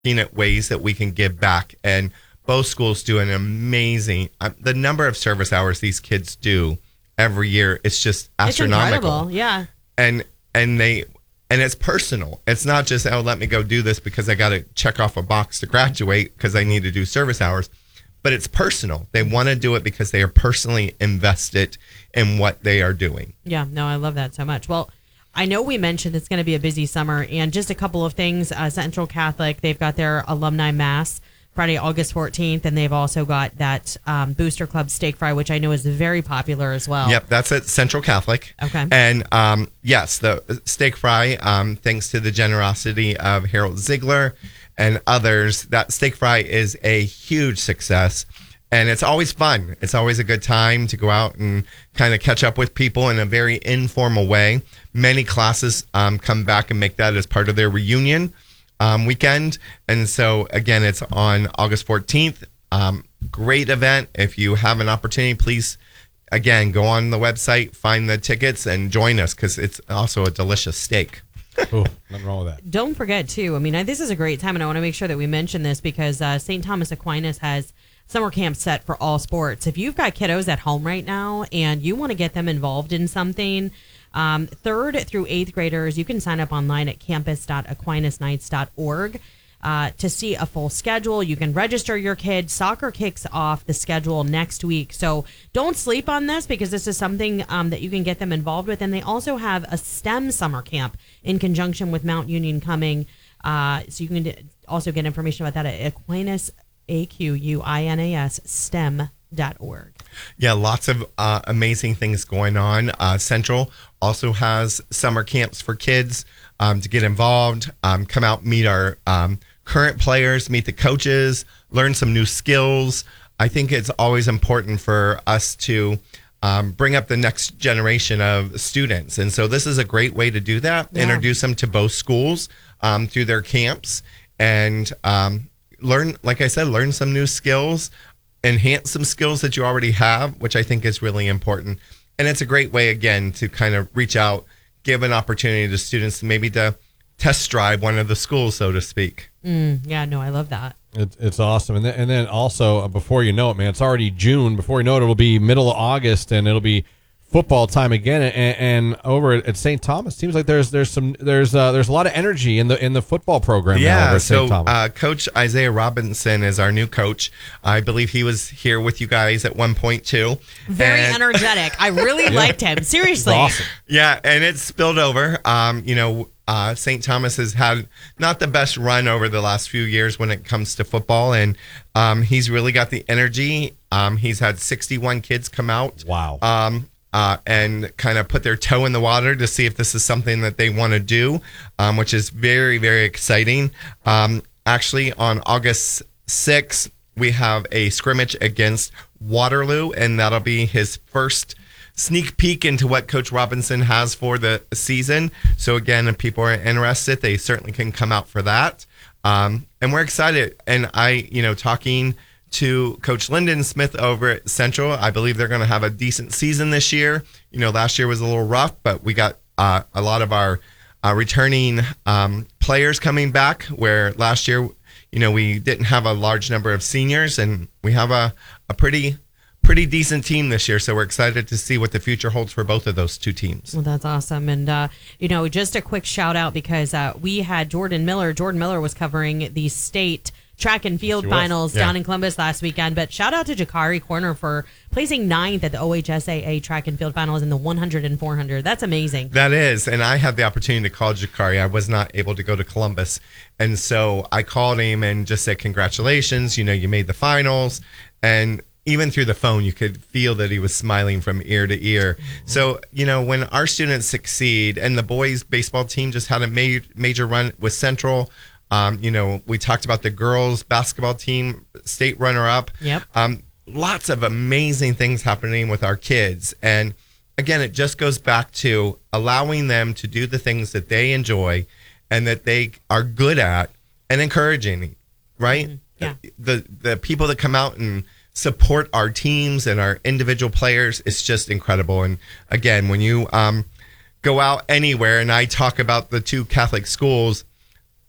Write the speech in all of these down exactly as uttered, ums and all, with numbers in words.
looking at ways that we can give back. And both schools do an amazing, uh, the number of service hours these kids do every year, it's just astronomical. It's incredible, yeah. And, and they, and it's personal. It's not just, oh, let me go do this because I got to check off a box to graduate because I need to do service hours. But it's personal. They want to do it because they are personally invested in what they are doing. Yeah, no, I love that so much. Well, I know we mentioned it's going to be a busy summer, and just a couple of things. Uh, Central Catholic, they've got their alumni mass Friday, August fourteenth, and they've also got that um, Booster Club steak fry, which I know is very popular as well. Yep, that's at Central Catholic. Okay. And um, yes, the steak fry, um, thanks to the generosity of Harold Ziegler and others, that steak fry is a huge success. And it's always fun. It's always a good time to go out and kind of catch up with people in a very informal way. Many classes um, come back and make that as part of their reunion um, weekend. And so, again, it's on August fourteenth. Um, great event. If you have an opportunity, please, again, go on the website, find the tickets, and join us because it's also a delicious steak. Oh, nothing wrong with that. Don't forget, too, I mean, this is a great time, and I want to make sure that we mention this because uh, Saint Thomas Aquinas has summer camp set for all sports. If you've got kiddos at home right now and you want to get them involved in something, um, third through eighth graders, you can sign up online at campus dot aquinas knights dot org uh, to see a full schedule. You can register your kid. Soccer kicks off the schedule next week. So don't sleep on this because this is something um, that you can get them involved with. And they also have a STEM summer camp in conjunction with Mount Union coming. Uh, so you can also get information about that at Aquinas A Q U I N A S STEM dot org. Yeah, lots of uh, amazing things going on. Uh, Central also has summer camps for kids um, to get involved, um, come out, meet our um, current players, meet the coaches, learn some new skills. I think it's always important for us to um, bring up the next generation of students. And so this is a great way to do that, Yeah. introduce them to both schools um, through their camps and um learn, like I said, learn some new skills, enhance some skills that you already have, which I think is really important. And it's a great way, again, to kind of reach out, give an opportunity to students maybe to test drive one of the schools, so to speak. Mm, yeah, no, I love that. It, it's awesome. And then, and then also, uh, before you know it, man, it's already June. Before you know it, it'll be middle of August, and it'll be football time again, and, and over at Saint Thomas, seems like there's there's some there's uh, there's a lot of energy in the in the football program. now Yeah, over at so Saint Thomas. uh, Coach Isaiah Robinson is our new coach. I believe he was here with you guys at one point too. Very And- energetic. I really liked him. Seriously. Awesome. Yeah, and it's spilled over. Um, you know, uh, Saint Thomas has had not the best run over the last few years when it comes to football, and um, he's really got the energy. Um, he's had sixty-one kids come out. Wow. Um, uh, and kind of put their toe in the water to see if this is something that they want to do, um, which is very, very exciting. Um, actually, on August sixth, we have a scrimmage against Waterloo, and that'll be his first sneak peek into what Coach Robinson has for the season. So again, if people are interested, they certainly can come out for that. Um, and we're excited. And I, you know, talking to Coach Lyndon Smith over at Central, I believe they're going to have a decent season this year. You know, last year was a little rough, but we got uh, a lot of our uh, returning um, players coming back, where last year, you know, we didn't have a large number of seniors, and we have a, a pretty pretty decent team this year. So we're excited to see what the future holds for both of those two teams. Well, that's awesome. And, uh, you know, just a quick shout out because uh, we had Jordan Miller. Jordan Miller was covering the state track and field She was. finals Yeah. down in Columbus last weekend. But shout out to Jakari Corner for placing ninth at the O H S A A track and field finals in the one hundred and four hundred. That's amazing. That is, and I had the opportunity to call Jakari. I was not able to go to Columbus, and so I called him and just said, congratulations, you know, you made the finals. And even through the phone, you could feel that he was smiling from ear to ear. So, you know, when our students succeed, and the boys baseball team just had a ma- major run with Central. Um, you know, we talked about the girls basketball team, state runner-up. Yep. Um, lots of amazing things happening with our kids. And again, it just goes back to allowing them to do the things that they enjoy and that they are good at, and encouraging, right? Mm-hmm. Yeah. The, the people that come out and support our teams and our individual players, it's just incredible. And again, when you um, go out anywhere, and I talk about the two Catholic schools,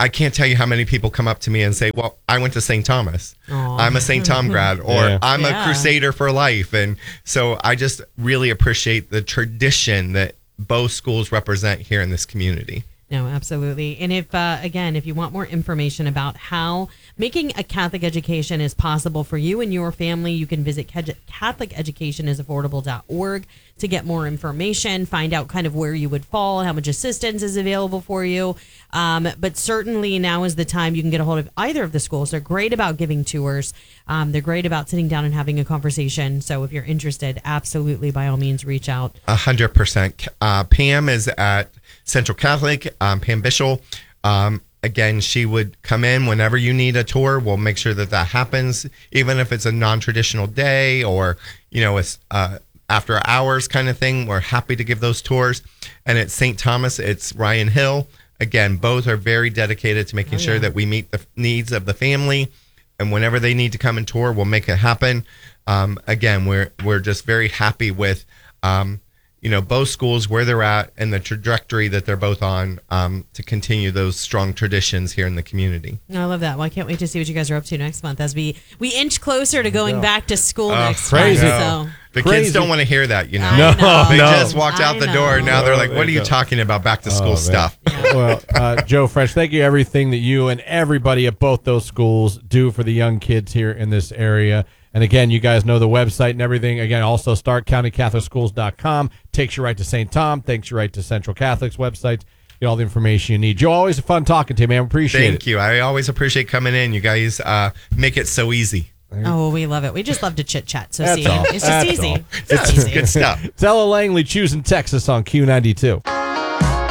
I can't tell you how many people come up to me and say, well, I went to Saint Thomas. Aw. I'm a Saint Tom grad, or Yeah. I'm Yeah. a Crusader for life. And so I just really appreciate the tradition that both schools represent here in this community. No, absolutely. And if, uh, again, if you want more information about how making a Catholic education is possible for you and your family, you can visit Catholic Education is affordable dot org to get more information, find out kind of where you would fall, how much assistance is available for you. Um, but certainly now is the time you can get a hold of either of the schools. They're great about giving tours. Um, they're great about sitting down and having a conversation. So if you're interested, absolutely, by all means, reach out. A hundred percent. Uh, Pam is at Central Catholic, um, Pam Bishel. Um, again, she would come in whenever you need a tour. We'll make sure that that happens, even if it's a non-traditional day or, you know, it's uh, after hours kind of thing. We're happy to give those tours. And at Saint Thomas, it's Ryan Hill. Again, both are very dedicated to making Oh, sure yeah. that we meet the needs of the family. And whenever they need to come and tour, we'll make it happen. Um, again, we're we're just very happy with um, you know, both schools, where they're at and the trajectory that they're both on, um, to continue those strong traditions here in the community. I love that. Well, I can't wait to see what you guys are up to next month as we, we inch closer to going back to school Oh, next crazy. month. No. So. The Crazy. kids don't want to hear that, you know. I No, know. They no. just walked out I the know. door. Now they're like, Oh, what are you there you go. talking about back to school Oh, man. stuff? Well, uh, Joe French, thank you everything that you and everybody at both those schools do for the young kids here in this area. And again, you guys know the website and everything. Again, also stark county catholic schools dot com takes you right to Saint Tom, takes you right to Central Catholic's website. Get all the information you need. Joe, always fun talking to you, man. Appreciate Thank it. you. I always appreciate coming in. You guys uh, make it so easy. Oh, we love it. We just love to chit chat. So That's see, all. it's just That's easy. all. It's just easy. Good stuff. It's Ella Langley choosing Texas on Q ninety-two.